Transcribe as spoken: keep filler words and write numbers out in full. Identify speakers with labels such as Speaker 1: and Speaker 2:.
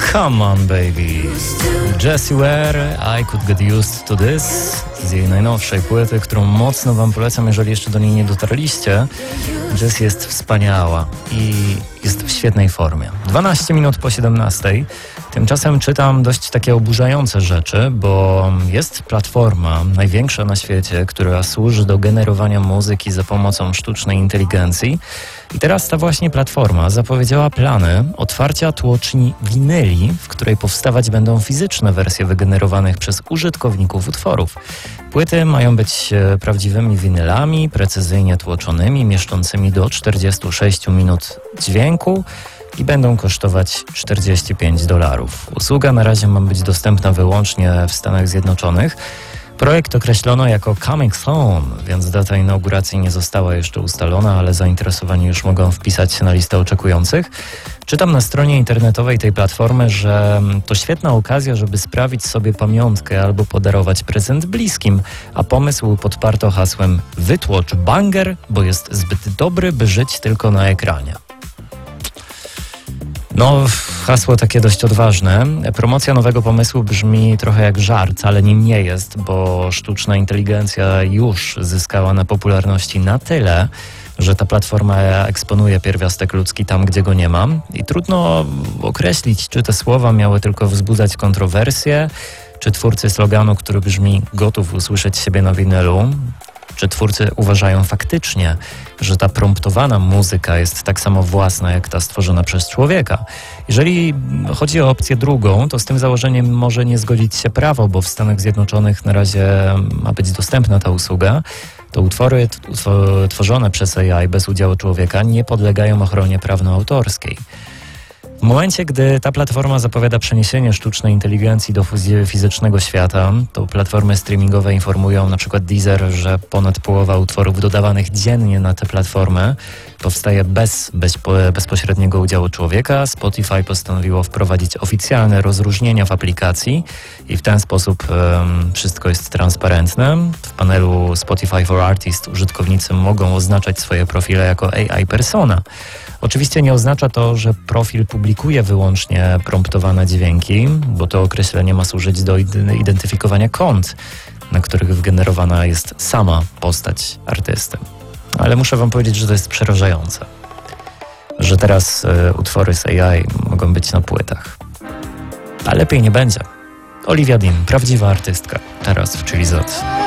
Speaker 1: Come on baby. Jessie Ware, I Could Get Used to This, z jej najnowszej płyty, którą mocno wam polecam, jeżeli jeszcze do niej nie dotarliście. Jessie jest wspaniała i jest w świetnej formie. dwanaście minut po siedemnastej. Tymczasem czytam dość takie oburzające rzeczy, bo jest platforma, największa na świecie, która służy do generowania muzyki za pomocą sztucznej inteligencji. I teraz ta właśnie platforma zapowiedziała plany otwarcia tłoczni winyli, w której powstawać będą fizyczne wersje wygenerowanych przez użytkowników utworów. Płyty mają być prawdziwymi winylami, precyzyjnie tłoczonymi, mieszczącymi do czterdzieści sześć minut dźwięku i będą kosztować czterdzieści pięć dolarów. Usługa na razie ma być dostępna wyłącznie w Stanach Zjednoczonych. Projekt określono jako coming soon, więc data inauguracji nie została jeszcze ustalona, ale zainteresowani już mogą wpisać się na listę oczekujących. Czytam na stronie internetowej tej platformy, że to świetna okazja, żeby sprawić sobie pamiątkę albo podarować prezent bliskim, a pomysł podparto hasłem wytłocz banger, bo jest zbyt dobry, by żyć tylko na ekranie. No, hasło takie dość odważne. Promocja nowego pomysłu brzmi trochę jak żart, ale nim nie jest, bo sztuczna inteligencja już zyskała na popularności na tyle, że ta platforma eksponuje pierwiastek ludzki tam, gdzie go nie ma. I trudno określić, czy te słowa miały tylko wzbudzać kontrowersje, czy twórcy sloganu, który brzmi gotów usłyszeć siebie na winylu, czy twórcy uważają faktycznie, że ta promptowana muzyka jest tak samo własna, jak ta stworzona przez człowieka. Jeżeli chodzi o opcję drugą, to z tym założeniem może nie zgodzić się prawo, bo w Stanach Zjednoczonych na razie ma być dostępna ta usługa. To utwory t- tworzone przez A I bez udziału człowieka nie podlegają ochronie prawno-autorskiej. W momencie, gdy ta platforma zapowiada przeniesienie sztucznej inteligencji do fizycznego świata, to platformy streamingowe informują, na przykład Deezer, że ponad połowa utworów dodawanych dziennie na tę platformę powstaje bez, bez bezpośredniego udziału człowieka. Spotify postanowiło wprowadzić oficjalne rozróżnienia w aplikacji i w ten sposób um, wszystko jest transparentne. W panelu Spotify for Artists użytkownicy mogą oznaczać swoje profile jako A I persona. Oczywiście nie oznacza to, że profil publikuje wyłącznie promptowane dźwięki, bo to określenie ma służyć do identyfikowania kont, na których wygenerowana jest sama postać artysty. Ale muszę wam powiedzieć, że to jest przerażające, że teraz y, utwory z A I mogą być na płytach. A lepiej nie będzie. Olivia Dean, prawdziwa artystka, teraz w Chili Zot.